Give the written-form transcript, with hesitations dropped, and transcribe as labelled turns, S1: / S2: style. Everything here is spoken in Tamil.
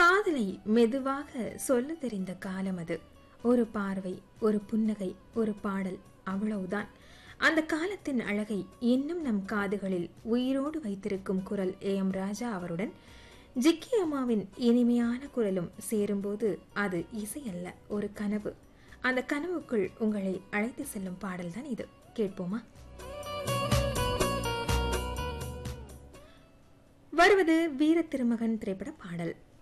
S1: காதலை மெதுவாக சொல்ல தெரிந்த காலம் அது. ஒரு பார்வை, ஒரு புன்னகை, ஒரு பாடல், அவ்வளவுதான். அந்த காலத்தின் அழகை இன்னும் நம் காதுகளில் உயிரோடு வைத்திருக்கும் குரல் AM ராஜா அவருடன் ஜிக்கி அம்மாவின் இனிமையான குரலும் சேரும்போது அது இசை அல்ல, ஒரு கனவு. அந்த கனவுக்குள் உங்களை அழைத்து செல்லும் பாடல் தான் இது. கேட்போமா? வருவது வீர திருமகன் திரைப்பட பாடல்.